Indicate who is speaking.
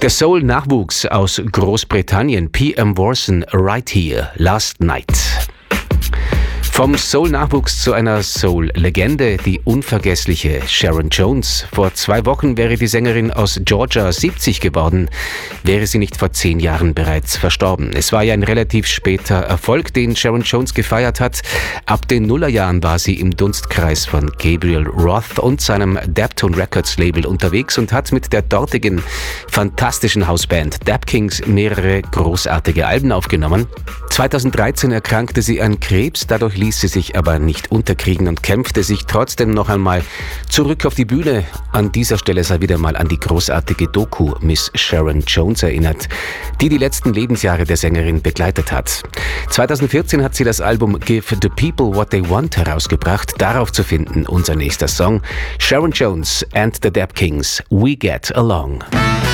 Speaker 1: Der Soul-Nachwuchs aus Großbritannien, P.M. Worson, Right Here, Last Night. Vom Soul-Nachwuchs zu einer Soul-Legende, die unvergessliche Sharon Jones. Vor 2 Wochen wäre die Sängerin aus Georgia 70 geworden, wäre sie nicht vor 10 Jahren bereits verstorben. Es war ja ein relativ später Erfolg, den Sharon Jones gefeiert hat. Ab den Nullerjahren war sie im Dunstkreis von Gabriel Roth und seinem Daptone Records Label unterwegs und hat mit der dortigen fantastischen Hausband Dap Kings mehrere großartige Alben aufgenommen. 2013 erkrankte sie an Krebs, dadurch ließ sie sich aber nicht unterkriegen und kämpfte sich trotzdem noch einmal zurück auf die Bühne. An dieser Stelle sei wieder mal an die großartige Doku Miss Sharon Jones erinnert, die die letzten Lebensjahre der Sängerin begleitet hat. 2014 hat sie das Album Give the People What They Want herausgebracht. Darauf zu finden unser nächster Song, Sharon Jones and the Dap Kings, We Get Along.